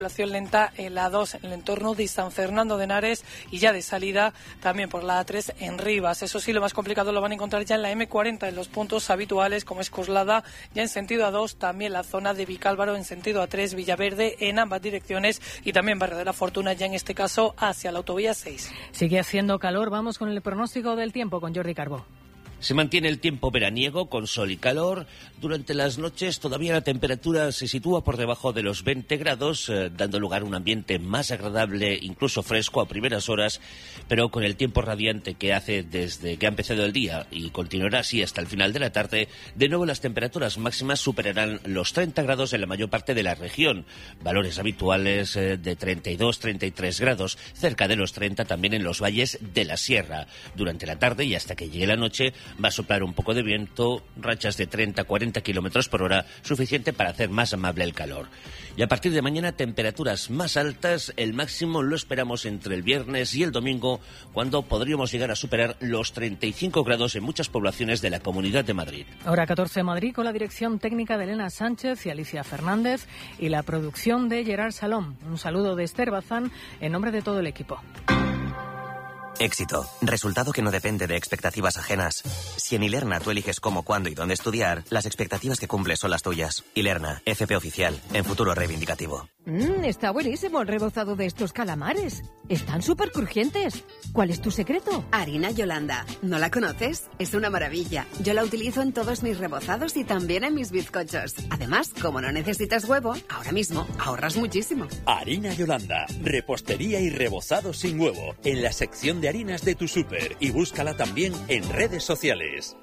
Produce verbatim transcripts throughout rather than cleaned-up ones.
Circulación lenta en la A dos en el entorno de San Fernando de Henares y ya de salida también por la A tres en Rivas. Eso sí, lo más complicado lo van a encontrar ya en la eme cuarenta, en los puntos habituales como es Coslada, ya en sentido A dos, también la zona de Vicálvaro en sentido A tres, Villaverde en ambas direcciones y también Barrio de la Fortuna ya en este caso hacia la autovía seis. Sigue haciendo calor, vamos con el pronóstico del tiempo con Jordi Carbó. Se mantiene el tiempo veraniego con sol y calor. Durante las noches todavía la temperatura se sitúa por debajo de los veinte grados, eh, dando lugar a un ambiente más agradable, incluso fresco a primeras horas, pero con el tiempo radiante que hace desde que ha empezado el día y continuará así hasta el final de la tarde, de nuevo las temperaturas máximas superarán los treinta grados en la mayor parte de la región. Valores habituales eh, de treinta y dos a treinta y tres grados, cerca de los treinta también en los valles de la sierra. Durante la tarde y hasta que llegue la noche, va a soplar un poco de viento, rachas de treinta a cuarenta kilómetros por hora, suficiente para hacer más amable el calor. Y a partir de mañana, temperaturas más altas, el máximo lo esperamos entre el viernes y el domingo, cuando podríamos llegar a superar los treinta y cinco grados en muchas poblaciones de la Comunidad de Madrid. Hora catorce en Madrid, con la dirección técnica de Elena Sánchez y Alicia Fernández y la producción de Gerard Salom. Un saludo de Esther Bazán en nombre de todo el equipo. Éxito. Resultado que no depende de expectativas ajenas. Si en Ilerna tú eliges cómo, cuándo y dónde estudiar, las expectativas que cumples son las tuyas. Ilerna, F P oficial, en futuro reivindicativo. Mmm, está buenísimo el rebozado de estos calamares. Están súper crujientes. ¿Cuál es tu secreto? Harina Yolanda. ¿No la conoces? Es una maravilla. Yo la utilizo en todos mis rebozados y también en mis bizcochos. Además, como no necesitas huevo, ahora mismo ahorras muchísimo. Harina Yolanda. Repostería y rebozado sin huevo. En la sección de harinas de tu súper y búscala también en redes sociales.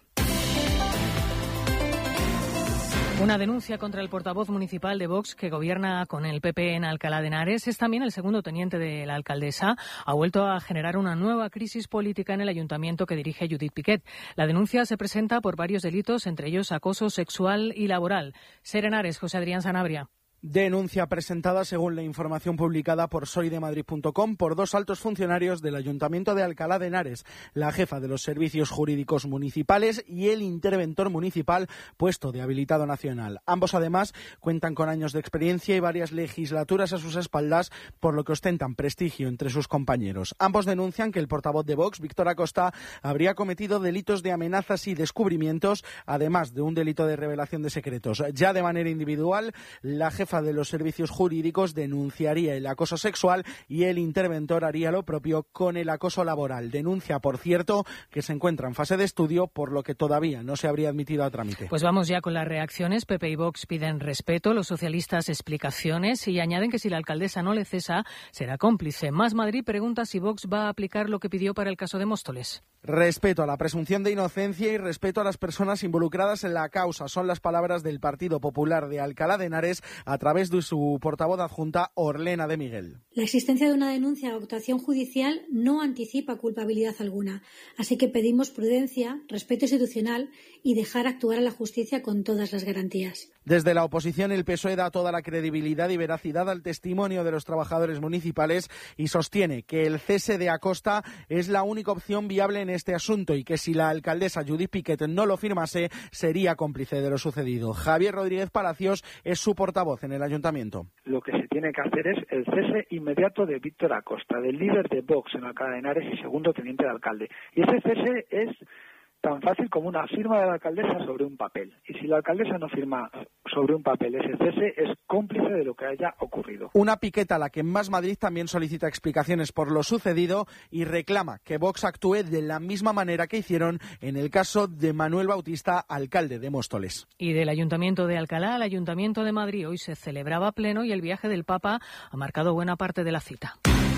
Una denuncia contra el portavoz municipal de Vox que gobierna con el P P en Alcalá de Henares. Es también el segundo teniente de la alcaldesa. Ha vuelto a generar una nueva crisis política en el ayuntamiento que dirige Judith Piquet. La denuncia se presenta por varios delitos, entre ellos acoso sexual y laboral. Ser Henares, José Adrián Sanabria. Denuncia presentada, según la información publicada por soy de madrid punto com, por dos altos funcionarios del Ayuntamiento de Alcalá de Henares, la jefa de los servicios jurídicos municipales y el interventor municipal puesto de habilitado nacional. Ambos, además, cuentan con años de experiencia y varias legislaturas a sus espaldas, por lo que ostentan prestigio entre sus compañeros. Ambos denuncian que el portavoz de Vox, Víctor Acosta, habría cometido delitos de amenazas y descubrimientos, además de un delito de revelación de secretos. Ya de manera individual, la jefa de los servicios jurídicos denunciaría el acoso sexual y el interventor haría lo propio con el acoso laboral. Denuncia, por cierto, que se encuentra en fase de estudio, por lo que todavía no se habría admitido a trámite. Pues vamos ya con las reacciones. P P y Vox piden respeto, los socialistas explicaciones y añaden que si la alcaldesa no le cesa, será cómplice. Más Madrid pregunta si Vox va a aplicar lo que pidió para el caso de Móstoles. Respeto a la presunción de inocencia y respeto a las personas involucradas en la causa. Son las palabras del Partido Popular de Alcalá de Henares a través de su portavoz adjunta, Orlena de Miguel. La existencia de una denuncia o actuación judicial no anticipa culpabilidad alguna. Así que pedimos prudencia, respeto institucional y dejar actuar a la justicia con todas las garantías. Desde la oposición, el P S O E da toda la credibilidad y veracidad al testimonio de los trabajadores municipales y sostiene que el cese de Acosta es la única opción viable en este asunto y que si la alcaldesa Judith Piquet no lo firmase, sería cómplice de lo sucedido. Javier Rodríguez Palacios es su portavoz en el ayuntamiento. Lo que se tiene que hacer es el cese inmediato de Víctor Acosta, del líder de Vox en Alcalá de Henares y segundo teniente de alcalde. Y ese cese es tan fácil como una firma de la alcaldesa sobre un papel. Y si la alcaldesa no firma sobre un papel ese cese, es cómplice de lo que haya ocurrido. Una piqueta a la que Más Madrid también solicita explicaciones por lo sucedido y reclama que Vox actúe de la misma manera que hicieron en el caso de Manuel Bautista, alcalde de Móstoles. Y del Ayuntamiento de Alcalá al Ayuntamiento de Madrid hoy se celebraba pleno y el viaje del Papa ha marcado buena parte de la cita.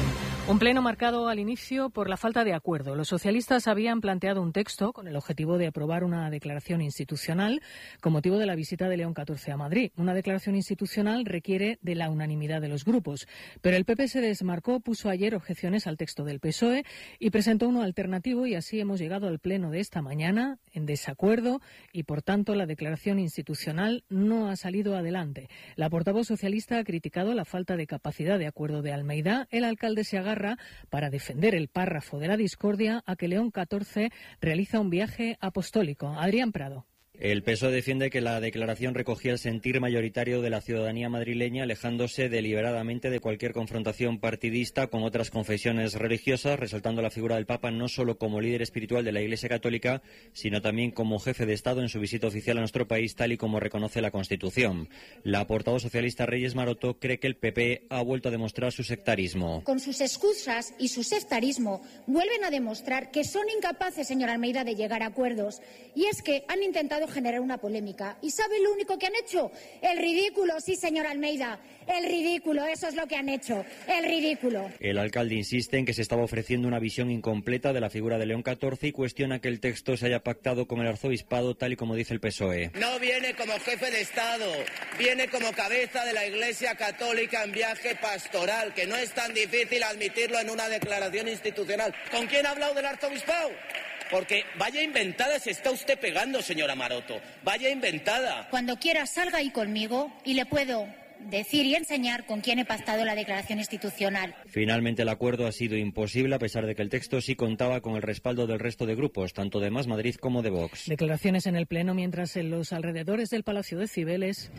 Un pleno marcado al inicio por la falta de acuerdo. Los socialistas habían planteado un texto con el objetivo de aprobar una declaración institucional con motivo de la visita de León catorce a Madrid. Una declaración institucional requiere de la unanimidad de los grupos, pero el P P se desmarcó, puso ayer objeciones al texto del P S O E y presentó uno alternativo y así hemos llegado al pleno de esta mañana en desacuerdo y, por tanto, la declaración institucional no ha salido adelante. La portavoz socialista ha criticado la falta de capacidad de acuerdo de Almeida. El alcalde se agarra para defender el párrafo de la discordia a que León catorce realiza un viaje apostólico. Adrián Prado. El P S O E defiende que la declaración recogía el sentir mayoritario de la ciudadanía madrileña, alejándose deliberadamente de cualquier confrontación partidista con otras confesiones religiosas, resaltando la figura del Papa no solo como líder espiritual de la Iglesia Católica, sino también como jefe de Estado en su visita oficial a nuestro país, tal y como reconoce la Constitución. La portavoz socialista Reyes Maroto cree que el P P ha vuelto a demostrar su sectarismo. Con sus excusas y su sectarismo vuelven a demostrar que son incapaces, señor Almeida, de llegar a acuerdos. Y es que han intentado generar una polémica. ¿Y sabe lo único que han hecho? El ridículo, sí, señor Almeida. El ridículo, eso es lo que han hecho. El ridículo. El alcalde insiste en que se estaba ofreciendo una visión incompleta de la figura de León catorce y cuestiona que el texto se haya pactado con el arzobispado, tal y como dice el P S O E. No viene como jefe de Estado, viene como cabeza de la Iglesia Católica en viaje pastoral, que no es tan difícil admitirlo en una declaración institucional. ¿Con quién ha hablado del arzobispado? Porque vaya inventada se está usted pegando, señora Maroto. Vaya inventada. Cuando quiera salga ahí conmigo y le puedo decir y enseñar con quién he pactado la declaración institucional. Finalmente el acuerdo ha sido imposible, a pesar de que el texto sí contaba con el respaldo del resto de grupos, tanto de Más Madrid como de Vox. Declaraciones en el Pleno, mientras en los alrededores del Palacio de Cibeles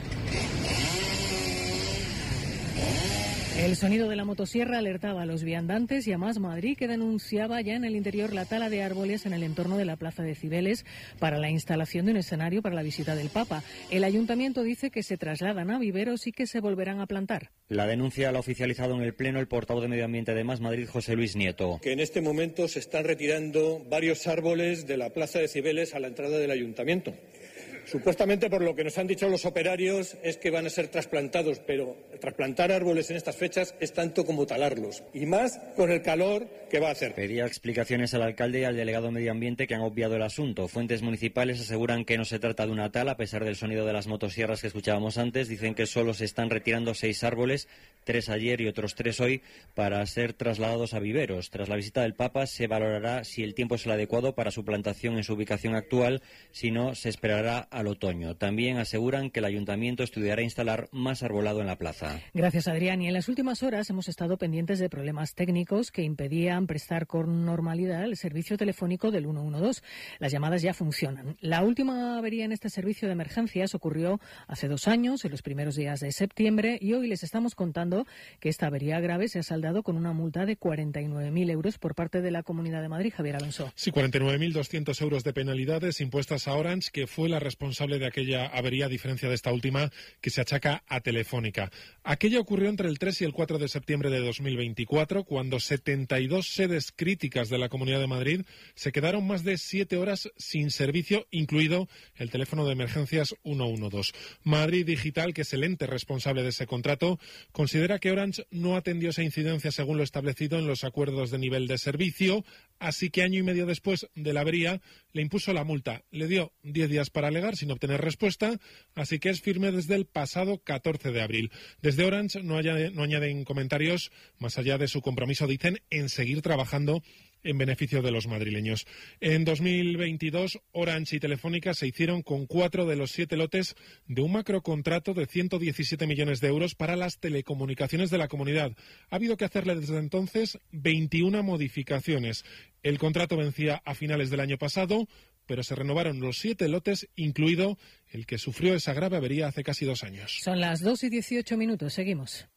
el sonido de la motosierra alertaba a los viandantes y a Más Madrid, que denunciaba ya en el interior la tala de árboles en el entorno de la Plaza de Cibeles para la instalación de un escenario para la visita del Papa. El ayuntamiento dice que se trasladan a viveros y que se volverán a plantar. La denuncia la ha oficializado en el Pleno el portavoz de Medio Ambiente de Más Madrid, José Luis Nieto. Que en este momento se están retirando varios árboles de la Plaza de Cibeles a la entrada del ayuntamiento. Supuestamente, por lo que nos han dicho los operarios, es que van a ser trasplantados, pero trasplantar árboles en estas fechas es tanto como talarlos, y más con el calor que va a hacer. Pedía explicaciones al alcalde y al delegado de Medio Ambiente, que han obviado el asunto. Fuentes municipales aseguran que no se trata de una tala, a pesar del sonido de las motosierras que escuchábamos antes. Dicen que solo se están retirando seis árboles, tres ayer y otros tres hoy, para ser trasladados a viveros. Tras la visita del Papa se valorará si el tiempo es el adecuado para su plantación en su ubicación actual, si no se esperará al otoño. También aseguran que el ayuntamiento estudiará instalar más arbolado en la plaza. Gracias, Adrián. Y en las últimas horas hemos estado pendientes de problemas técnicos que impedían prestar con normalidad el servicio telefónico del ciento doce. Las llamadas ya funcionan. La última avería en este servicio de emergencias ocurrió hace dos años, en los primeros días de septiembre, y hoy les estamos contando que esta avería grave se ha saldado con una multa de cuarenta y nueve mil euros por parte de la Comunidad de Madrid. Javier Alonso. Sí, cuarenta y nueve mil doscientos euros de penalidades impuestas a Orange, que fue la responsable responsable de aquella avería, a diferencia de esta última que se achaca a Telefónica. Aquella ocurrió entre el tres y el cuatro de septiembre de dos mil veinticuatro, cuando setenta y dos sedes críticas de la Comunidad de Madrid se quedaron más de siete horas sin servicio, incluido el teléfono de emergencias ciento doce. Madrid Digital, que es el ente responsable de ese contrato, considera que Orange no atendió esa incidencia según lo establecido en los acuerdos de nivel de servicio, así que año y medio después de la avería le impuso la multa. Le dio diez días para alegar sin obtener respuesta, así que es firme desde el pasado catorce de abril. Desde Orange no, haya, no añaden comentarios, más allá de su compromiso, dicen, en seguir trabajando en beneficio de los madrileños. En dos mil veintidós, Orange y Telefónica se hicieron con cuatro de los siete lotes de un macrocontrato de ciento diecisiete millones de euros para las telecomunicaciones de la comunidad. Ha habido que hacerle desde entonces veintiuna modificaciones. El contrato vencía a finales del año pasado, pero se renovaron los siete lotes, incluido el que sufrió esa grave avería hace casi dos años. Son las dos y dieciocho minutos. Seguimos.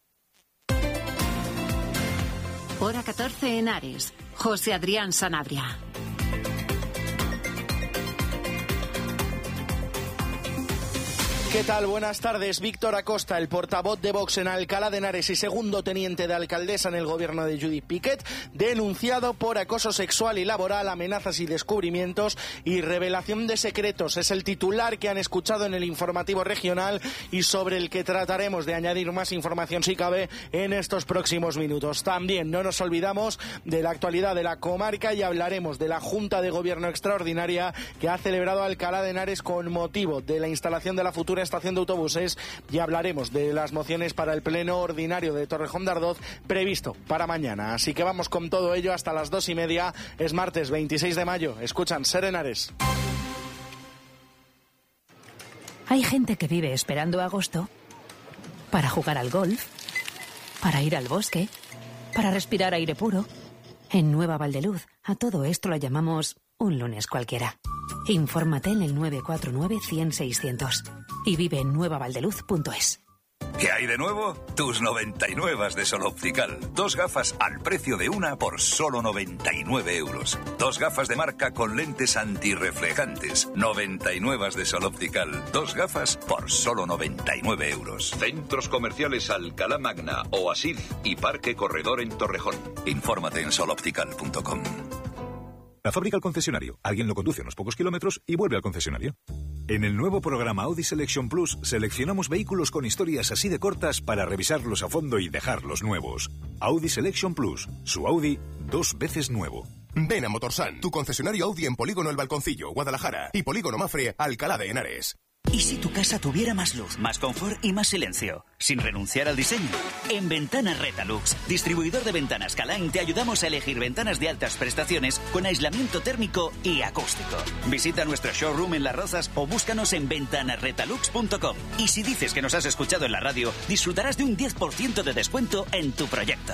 Hora catorce en Ares. José Adrián Sanabria. ¿Qué tal? Buenas tardes. Víctor Acosta, el portavoz de Vox en Alcalá de Henares y segundo teniente de alcaldesa en el gobierno de Judith Piquet, denunciado por acoso sexual y laboral, amenazas y descubrimientos y revelación de secretos. Es el titular que han escuchado en el informativo regional y sobre el que trataremos de añadir más información, si cabe, en estos próximos minutos. También no nos olvidamos de la actualidad de la comarca y hablaremos de la Junta de Gobierno Extraordinaria que ha celebrado Alcalá de Henares con motivo de la instalación de la futura estación de autobuses, y hablaremos de las mociones para el pleno ordinario de Torrejón de Ardoz previsto para mañana. Así que vamos con todo ello hasta las dos y media. Es martes veintiséis de mayo. Escuchan Ser Henares. Hay gente que vive esperando agosto para jugar al golf, para ir al bosque, para respirar aire puro. En Nueva Valdeluz, a todo esto lo llamamos un lunes cualquiera. Infórmate en el nueve cuatro nueve, cien, seiscientos y vive en nueva valdeluz punto es. ¿Qué hay de nuevo? Tus noventa y nueve de Sol Optical. Dos gafas al precio de una por solo noventa y nueve euros. Dos gafas de marca con lentes antirreflejantes. noventa y nueve de Sol Optical. Dos gafas por solo noventa y nueve euros. Centros comerciales Alcalá Magna, Oasis y Parque Corredor en Torrejón. Infórmate en sol optical punto com. La fábrica al concesionario. Alguien lo conduce unos pocos kilómetros y vuelve al concesionario. En el nuevo programa Audi Selection Plus seleccionamos vehículos con historias así de cortas para revisarlos a fondo y dejarlos nuevos. Audi Selection Plus. Su Audi dos veces nuevo. Ven a Motorsan, tu concesionario Audi en Polígono El Balconcillo, Guadalajara, y Polígono Mafre, Alcalá de Henares. ¿Y si tu casa tuviera más luz, más confort y más silencio? Sin renunciar al diseño. En Ventanas Retalux, distribuidor de ventanas Calain, te ayudamos a elegir ventanas de altas prestaciones con aislamiento térmico y acústico. Visita nuestro showroom en Las Rozas o búscanos en ventanas retalux punto com. Y si dices que nos has escuchado en la radio, disfrutarás de un diez por ciento de descuento en tu proyecto.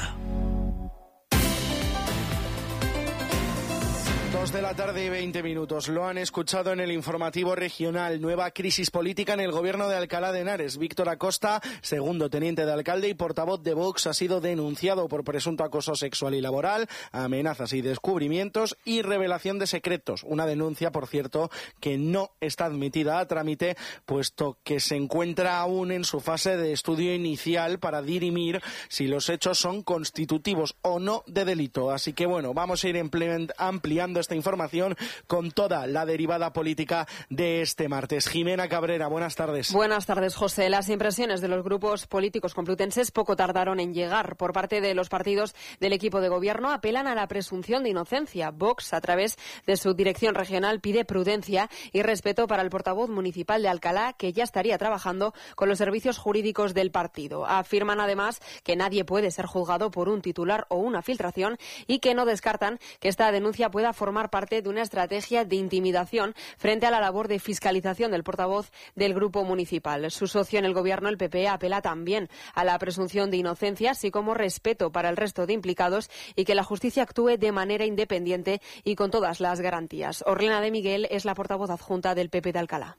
Dos de la tarde y veinte minutos. Lo han escuchado en el informativo regional. Nueva crisis política en el gobierno de Alcalá de Henares. Víctor Acosta, segundo teniente de alcalde y portavoz de Vox, ha sido denunciado por presunto acoso sexual y laboral, amenazas y descubrimientos y revelación de secretos. Una denuncia, por cierto, que no está admitida a trámite, puesto que se encuentra aún en su fase de estudio inicial para dirimir si los hechos son constitutivos o no de delito. Así que bueno, vamos a ir ampliando esta información con toda la derivada política de este martes. Jimena Cabrera, buenas tardes. Buenas tardes, José. Las impresiones de los grupos políticos complutenses poco tardaron en llegar. Por parte de los partidos del equipo de gobierno apelan a la presunción de inocencia. Vox, a través de su dirección regional, pide prudencia y respeto para el portavoz municipal de Alcalá, que ya estaría trabajando con los servicios jurídicos del partido. Afirman además que nadie puede ser juzgado por un titular o una filtración y que no descartan que esta denuncia pueda formar parte de una estrategia de intimidación frente a la labor de fiscalización del portavoz del grupo municipal. Su socio en el gobierno, el P P, apela también a la presunción de inocencia, así como respeto para el resto de implicados y que la justicia actúe de manera independiente y con todas las garantías. Orlena de Miguel es la portavoz adjunta del P P de Alcalá.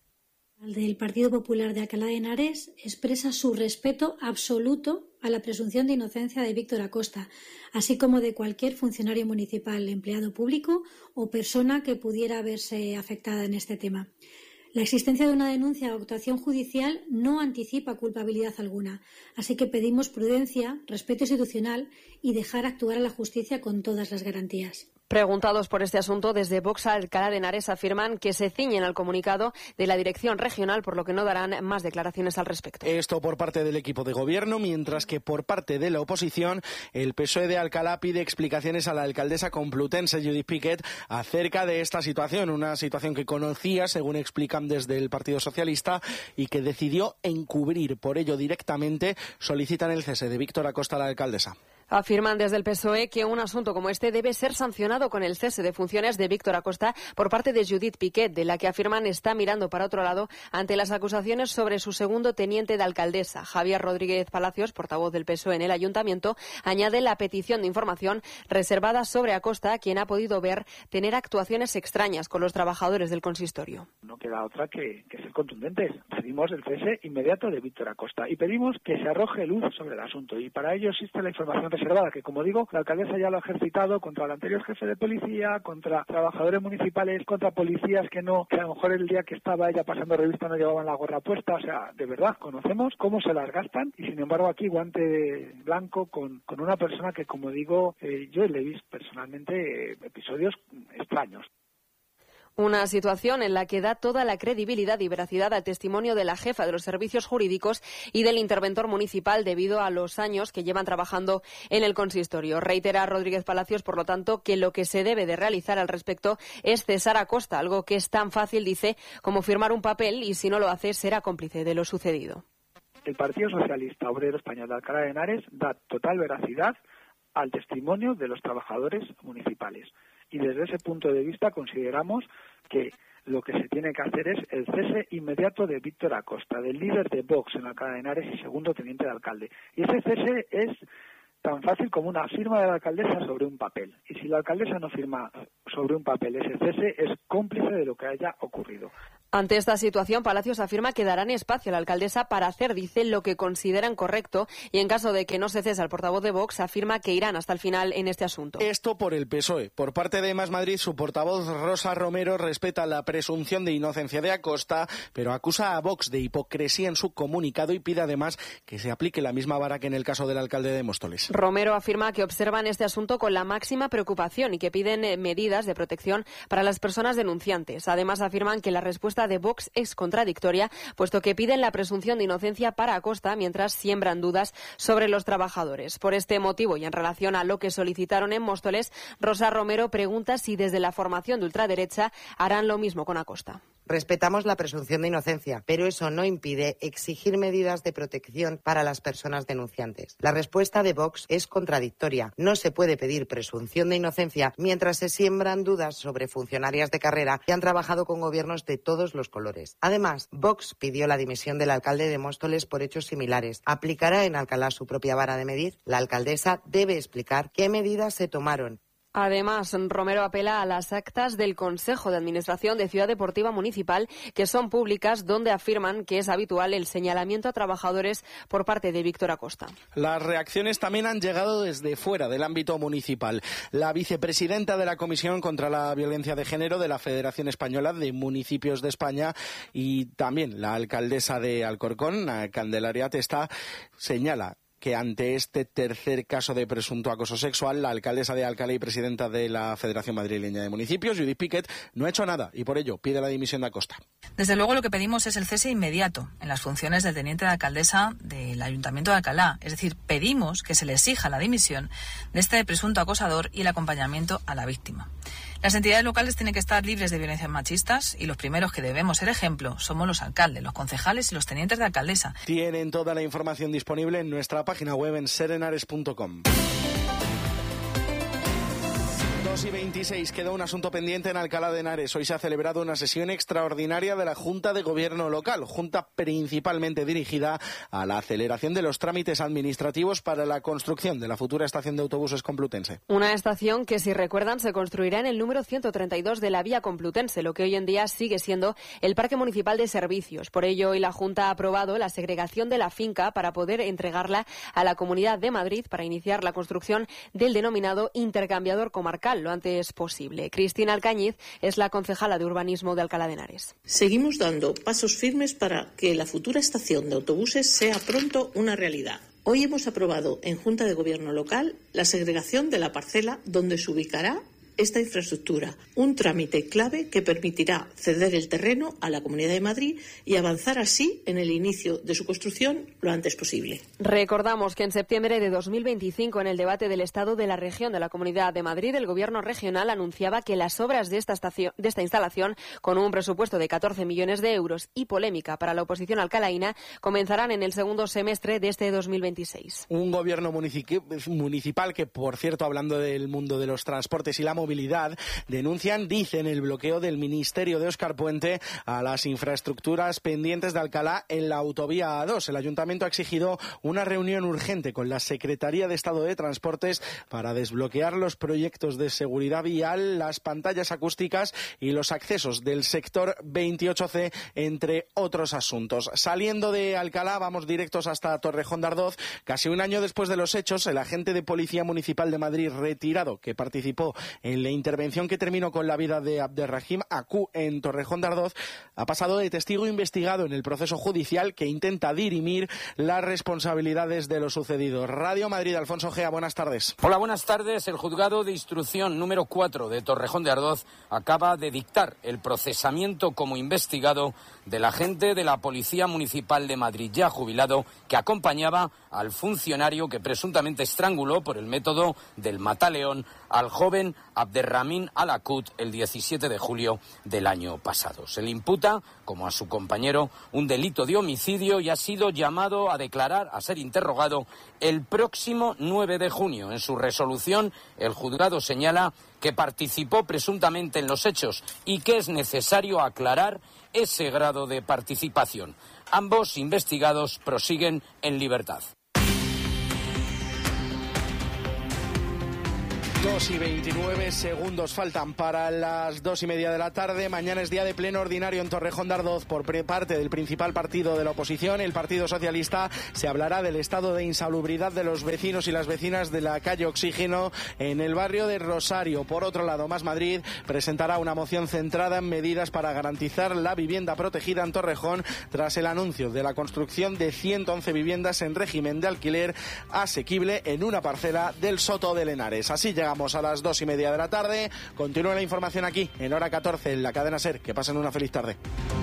El del Partido Popular de Alcalá de Henares expresa su respeto absoluto a la presunción de inocencia de Víctor Acosta, así como de cualquier funcionario municipal, empleado público o persona que pudiera verse afectada en este tema. La existencia de una denuncia o actuación judicial no anticipa culpabilidad alguna, así que pedimos prudencia, respeto institucional y dejar actuar a la justicia con todas las garantías. Preguntados por este asunto, desde Vox Alcalá de Henares afirman que se ciñen al comunicado de la dirección regional, por lo que no darán más declaraciones al respecto. Esto por parte del equipo de gobierno, mientras que por parte de la oposición, el P S O E de Alcalá pide explicaciones a la alcaldesa complutense Judith Piquet acerca de esta situación, una situación que conocía, según explican desde el Partido Socialista, y que decidió encubrir. Por ello, directamente solicitan el cese de Víctor Acosta a la alcaldesa. Afirman desde el P S O E que un asunto como este debe ser sancionado con el cese de funciones de Víctor Acosta por parte de Judith Piquet, de la que afirman está mirando para otro lado ante las acusaciones sobre su segundo teniente de alcaldesa. Javier Rodríguez Palacios, portavoz del P S O E en el ayuntamiento, añade la petición de información reservada sobre Acosta, quien ha podido ver tener actuaciones extrañas con los trabajadores del consistorio. No queda otra que, que ser contundentes. Pedimos el cese inmediato de Víctor Acosta y pedimos que se arroje luz sobre el asunto, y para ello existe la información reservada, que como digo, la alcaldesa ya lo ha ejercitado contra el anterior jefe de policía, contra trabajadores municipales, contra policías que no, que a lo mejor el día que estaba ella pasando revista no llevaban la gorra puesta. O sea, de verdad, conocemos cómo se las gastan, y sin embargo aquí guante blanco con, con una persona que, como digo, eh, yo le he visto personalmente eh, episodios extraños. Una situación en la que da toda la credibilidad y veracidad al testimonio de la jefa de los servicios jurídicos y del interventor municipal debido a los años que llevan trabajando en el consistorio. Reitera Rodríguez Palacios, por lo tanto, que lo que se debe de realizar al respecto es cesar a Acosta, algo que es tan fácil, dice, como firmar un papel, y si no lo hace será cómplice de lo sucedido. El Partido Socialista Obrero Español de Alcalá de Henares da total veracidad al testimonio de los trabajadores municipales. Y desde ese punto de vista consideramos que lo que se tiene que hacer es el cese inmediato de Víctor Acosta, del líder de Vox en Alcalá de Henares y segundo teniente de alcalde. Y ese cese es tan fácil como una firma de la alcaldesa sobre un papel. Y si la alcaldesa no firma sobre un papel ese cese, es cómplice de lo que haya ocurrido. Ante esta situación, Palacios afirma que darán espacio a la alcaldesa para hacer, dice, lo que consideran correcto y en caso de que no se cese al portavoz de Vox, afirma que irán hasta el final en este asunto. Esto por el P S O E. Por parte de Más Madrid, su portavoz Rosa Romero respeta la presunción de inocencia de Acosta, pero acusa a Vox de hipocresía en su comunicado y pide además que se aplique la misma vara que en el caso del alcalde de Móstoles. Romero afirma que observan este asunto con la máxima preocupación y que piden medidas de protección para las personas denunciantes. Además, afirman que la respuesta de Vox es contradictoria, puesto que piden la presunción de inocencia para Acosta mientras siembran dudas sobre los trabajadores. Por este motivo y en relación a lo que solicitaron en Móstoles, Rosa Romero pregunta si desde la formación de ultraderecha harán lo mismo con Acosta. Respetamos la presunción de inocencia, pero eso no impide exigir medidas de protección para las personas denunciantes. La respuesta de Vox es contradictoria. No se puede pedir presunción de inocencia mientras se siembran dudas sobre funcionarias de carrera que han trabajado con gobiernos de todos los colores. Además, Vox pidió la dimisión del alcalde de Móstoles por hechos similares. ¿Aplicará en Alcalá su propia vara de medir? La alcaldesa debe explicar qué medidas se tomaron. Además, Romero apela a las actas del Consejo de Administración de Ciudad Deportiva Municipal, que son públicas, donde afirman que es habitual el señalamiento a trabajadores por parte de Víctor Acosta. Las reacciones también han llegado desde fuera del ámbito municipal. La vicepresidenta de la Comisión contra la Violencia de Género de la Federación Española de Municipios de España y también la alcaldesa de Alcorcón, Candelaria Testa, señala que ante este tercer caso de presunto acoso sexual, la alcaldesa de Alcalá y presidenta de la Federación Madrileña de Municipios, Judith Piquet, no ha hecho nada y por ello pide la dimisión de Acosta. Desde luego lo que pedimos es el cese inmediato en las funciones del teniente de alcaldesa del Ayuntamiento de Alcalá. Es decir, pedimos que se le exija la dimisión de este presunto acosador y el acompañamiento a la víctima. Las entidades locales tienen que estar libres de violencias machistas y los primeros que debemos ser ejemplo somos los alcaldes, los concejales y los tenientes de alcaldesa. Tienen toda la información disponible en nuestra página web en serenares punto com. dos y veintiséis, queda un asunto pendiente en Alcalá de Henares. Hoy se ha celebrado una sesión extraordinaria de la Junta de Gobierno Local, junta principalmente dirigida a la aceleración de los trámites administrativos para la construcción de la futura estación de autobuses Complutense. Una estación que, si recuerdan, se construirá en el número ciento treinta y dos de la vía Complutense, lo que hoy en día sigue siendo el Parque Municipal de Servicios. Por ello, hoy la Junta ha aprobado la segregación de la finca para poder entregarla a la Comunidad de Madrid para iniciar la construcción del denominado intercambiador comarcal lo antes posible. Cristina Alcañiz es la concejala de urbanismo de Alcalá de Henares. Seguimos dando pasos firmes para que la futura estación de autobuses sea pronto una realidad. Hoy hemos aprobado en Junta de Gobierno Local la segregación de la parcela donde se ubicará esta infraestructura, un trámite clave que permitirá ceder el terreno a la Comunidad de Madrid y avanzar así en el inicio de su construcción lo antes posible. Recordamos que en septiembre de dos mil veinticinco, en el debate del Estado de la Región de la Comunidad de Madrid, el Gobierno regional anunciaba que las obras de esta, estación, de esta instalación, con un presupuesto de catorce millones de euros y polémica para la oposición alcalaína, comenzarán en el segundo semestre de este dos mil veintiséis. Un gobierno municipal que, por cierto, hablando del mundo de los transportes y la movilidad, denuncian, dicen, el bloqueo del Ministerio de Óscar Puente a las infraestructuras pendientes de Alcalá en la autovía A dos. El Ayuntamiento ha exigido una reunión urgente con la Secretaría de Estado de Transportes para desbloquear los proyectos de seguridad vial, las pantallas acústicas y los accesos del sector veintiocho ce, entre otros asuntos. Saliendo de Alcalá, vamos directos hasta Torrejón de Ardoz. Casi un año después de los hechos, el agente de Policía Municipal de Madrid retirado, que participó en la intervención que terminó con la vida de Abderrahim Acu en Torrejón de Ardoz, ha pasado de testigo investigado en el proceso judicial que intenta dirimir las responsabilidades de lo sucedido. Radio Madrid, Alfonso Gea, buenas tardes. Hola, buenas tardes. El juzgado de instrucción número cuatro de Torrejón de Ardoz acaba de dictar el procesamiento como investigado del agente de la Policía Municipal de Madrid, ya jubilado, que acompañaba al funcionario que presuntamente estranguló por el método del mataleón al joven Abderrahim Alacut el diecisiete de julio del año pasado. Se le imputa, como a su compañero, un delito de homicidio y ha sido llamado a declarar, a ser interrogado, el próximo nueve de junio. En su resolución, el juzgado señala que participó presuntamente en los hechos y que es necesario aclarar ese grado de participación. Ambos investigados prosiguen en libertad. dos y veintinueve segundos faltan para las dos y media de la tarde. Mañana es día de pleno ordinario en Torrejón de Ardoz por parte del principal partido de la oposición, el Partido Socialista. Se hablará del estado de insalubridad de los vecinos y las vecinas de la calle Oxígeno en el barrio de Rosario. Por otro lado, Más Madrid presentará una moción centrada en medidas para garantizar la vivienda protegida en Torrejón tras el anuncio de la construcción de ciento once viviendas en régimen de alquiler asequible en una parcela del Soto de Henares. Así llegamos a las dos y media de la tarde. Continúa la información aquí en Hora catorce en la cadena SER. Que pasen una feliz tarde.